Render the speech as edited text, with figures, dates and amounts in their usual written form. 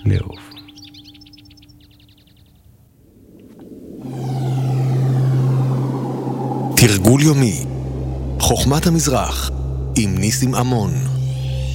לאהוב. תרגול יומי, חוכמת המזרח, עם ניסים אמון.